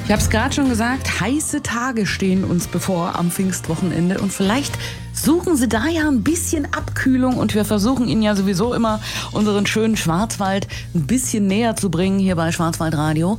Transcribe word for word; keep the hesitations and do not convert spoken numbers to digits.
Ich habe es gerade schon gesagt, heiße Tage stehen uns bevor am Pfingstwochenende und vielleicht suchen Sie da ja ein bisschen Abkühlung und wir versuchen Ihnen ja sowieso immer unseren schönen Schwarzwald ein bisschen näher zu bringen hier bei Schwarzwaldradio.